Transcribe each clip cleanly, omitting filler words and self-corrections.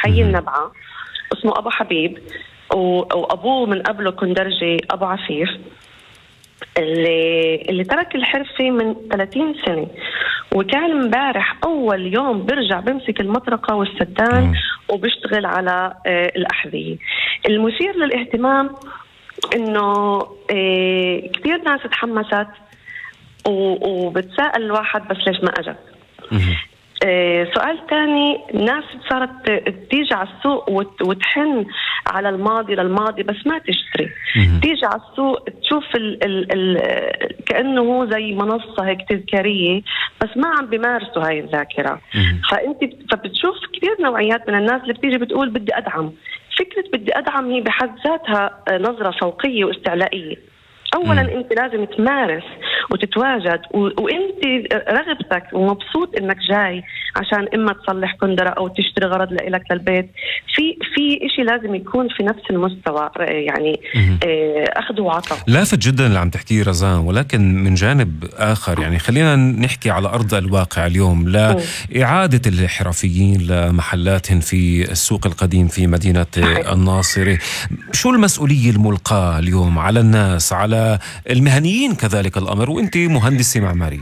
بحي النبعة اسمه أبو حبيب، وأبوه من قبله كندرجي أبو عفيف، اللي ترك الحرفة من 30 سنة، وكان امبارح أول يوم برجع بمسك المطرقة والسدان وبيشتغل على الأحذية. المثير للاهتمام إنه كثير ناس تحمست وبتساءل الواحد بس ليش ما أجت. سؤال تاني، الناس صارت تيجي على السوق وتحن على الماضي للماضي بس ما تشتري. تيجي على السوق تشوف كأنه هو زي منصة هيك تذكارية بس ما عم بيمارسوا هاي الذاكرة. فبتشوف كثير نوعيات من الناس اللي بتيجي بتقول بدي أدعم. فكرة بدي أدعم هي بحد ذاتها نظرة فوقية واستعلائية. أولاً أنت لازم تمارس وتتواجد وأنت رغبتك ومبسوط إنك جاي عشان إما تصلح كندرة أو تشتري غرض لإلك للبيت. في إشي لازم يكون في نفس المستوى، يعني أخذ وعطاء. لافت جدا اللي عم تحكيه رزان، ولكن من جانب آخر يعني خلينا نحكي على أرض الواقع اليوم لإعادة الحرفيين لمحلاتهم في السوق القديم في مدينة الناصرة. شو المسؤولية الملقاة اليوم على الناس، على المهنيين كذلك الأمر، وأنت مهندسة معمارية؟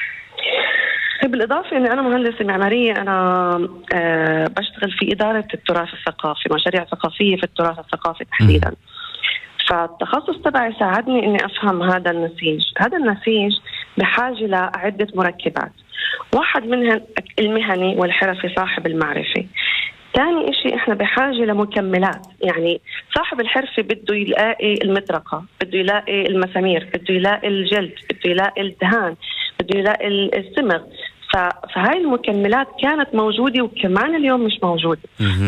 بالإضافة أني أنا مهندسة معمارية، أنا بشتغل في إدارة التراث الثقافي، مشاريع ثقافية في التراث الثقافي تحديدا. فالتخصص تبعي ساعدني أني أفهم هذا النسيج. هذا النسيج بحاجة لعدة مركبات، واحد منها المهني والحرفي صاحب المعرفة. ثاني إشي إحنا بحاجة لمكملات، يعني صاحب الحرفة بده يلاقي المطرقة، بده يلاقي المسامير، بده يلاقي الجلد، بده يلاقي الدهان، بده يلاقي الصمغ. فهاي المكملات كانت موجودة وكمان اليوم مش موجودة.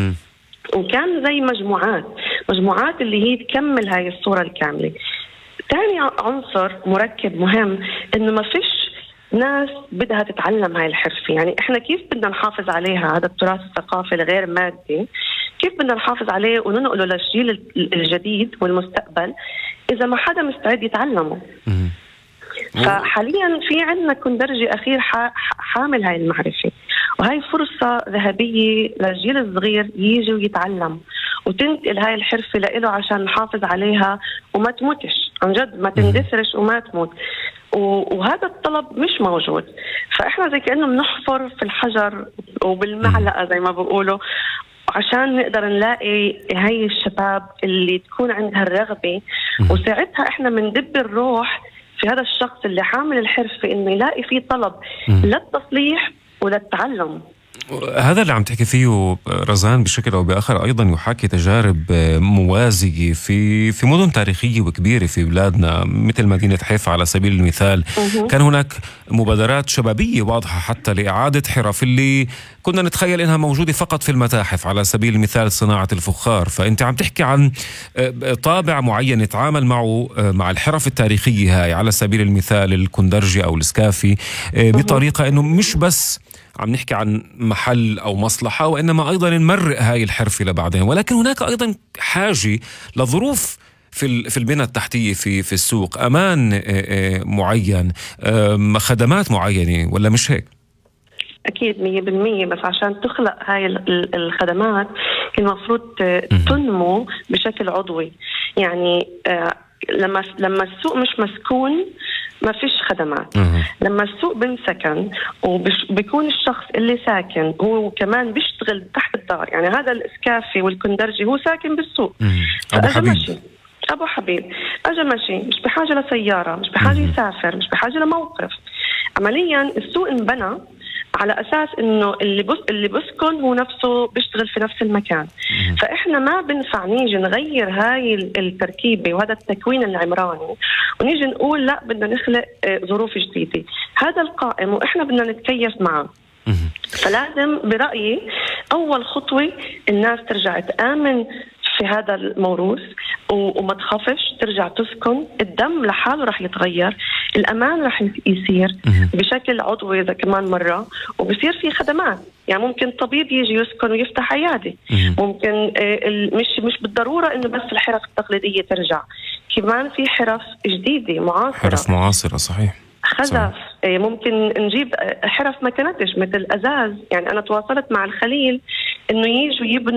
وكان زي مجموعات اللي هي تكمل هاي الصورة الكاملة. ثاني عنصر مركب مهم إنه ما فيش ناس بدها تتعلم هاي الحرفة. يعني إحنا كيف بدنا نحافظ عليها، هذا التراث الثقافي الغير مادي، كيف بدنا نحافظ عليه وننقله للجيل الجديد والمستقبل إذا ما حدا مستعد يتعلمه؟ فحاليا في عندنا كندرجي أخير حامل هاي المعرفة، وهي فرصة ذهبية للجيل الصغير يجي ويتعلم وتنقل هاي الحرفة لإله عشان نحافظ عليها وما تموتش، عن جد ما تندثرش وما تموت. وهذا الطلب مش موجود. فإحنا زي كأنه بنحفر في الحجر وبالمعلقة زي ما بقولوا عشان نقدر نلاقي هاي الشباب اللي تكون عندها الرغبة، وساعتها إحنا بندب الروح في هذا الشخص اللي حامل الحرفة إنه يلاقي فيه طلب للتصليح وللتعلم. هذا اللي عم تحكي فيه رزان بشكل أو بآخر أيضا يحاكي تجارب موازية في مدن تاريخية وكبيرة في بلادنا مثل مدينة حيفا على سبيل المثال. كان هناك مبادرات شبابية واضحة حتى لإعادة حرف اللي كنا نتخيل إنها موجودة فقط في المتاحف، على سبيل المثال صناعة الفخار. فأنت عم تحكي عن طابع معين يتعامل معه مع الحرف التاريخية هاي، على سبيل المثال الكندرجي أو السكافي، بطريقة إنه مش بس عم نحكي عن محل أو مصلحة، وإنما أيضا نمرق هاي الحرفة لبعدين. ولكن هناك أيضا حاجة لظروف في البنى التحتية في السوق، أمان معين، خدمات معينة، ولا مش هيك؟ أكيد 100%. بس عشان تخلق هاي الخدمات المفروض تنمو بشكل عضوي. يعني لما السوق مش مسكون ما فيش خدمات. لما السوق بنسكن وبيكون الشخص اللي ساكن هو كمان بيشتغل تحت الدار، يعني هذا الإسكافي والكندرجي هو ساكن بالسوق. أبو حبيب أجا ماشي، مش بحاجة لسيارة، مش بحاجة يسافر، مش بحاجة لموقف. عمليا السوق انبنى على أساس إنه اللي بسكن هو نفسه بيشتغل في نفس المكان. فإحنا ما بنفع نيجي نغير هاي التركيبة وهذا التكوين العمراني ونيجي نقول لا بدنا نخلق ظروف جديدة. هذا القائم وإحنا بدنا نتكيف معه. فلازم برأيي أول خطوة الناس ترجع تآمن في هذا الموروث وما تخافش، ترجع تسكن. الدم لحاله رح يتغير، الأمان رح يصير بشكل عضوي إذا كمان مرة، وبصير في خدمات. يعني ممكن طبيب يجي يسكن ويفتح عيادة، ممكن مش بالضرورة إنه بس الحرف التقليدية ترجع، كمان في حرف جديدة معاصرة، حرف معاصرة. صحيح. خزف. ممكن نجيب حرف ما كانتش مثل أزاز. يعني أنا تواصلت مع الخليل إنه ييجوا يبنوا